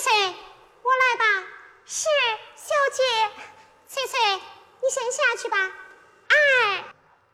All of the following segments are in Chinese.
翠，我来吧。是，小姐。翠翠，你先下去吧。哎。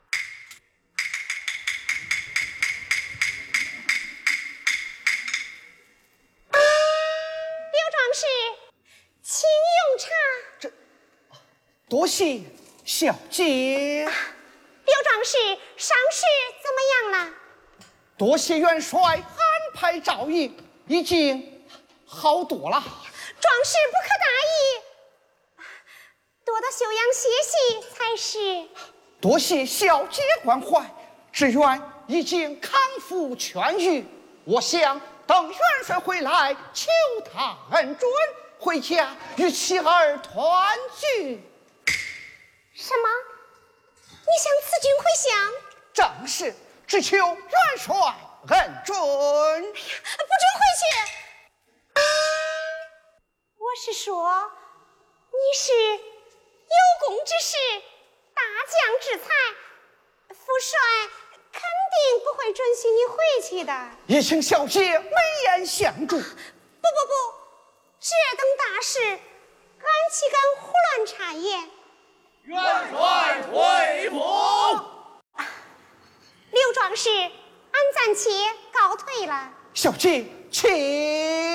刘壮士，请用茶。 这，多谢小姐。 刘壮士，伤势怎么样了？ 多谢元帅安排照应，已经好多了。 壮士不可大意，多多休养歇息才是。 多谢小姐关怀，志远已经康复痊愈，我想等元帅回来，求他恩准，回家与妻儿团聚。 什么？你想赐君回乡？ 正是，只求元帅恩准。 不准回去！我是说，你是有功之士，大将之才，父帅肯定不会准许你回去的。 也请小姐美言相助。 不，这等大事，俺岂敢胡乱插言？ 元帅退府。 刘壮士，俺暂且告退了。 小姐，请。